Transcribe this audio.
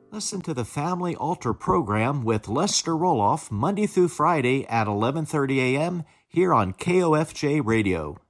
Listen to the Family Altar program with Lester Roloff Monday through Friday at 11:30 a.m. here on KOFJ Radio.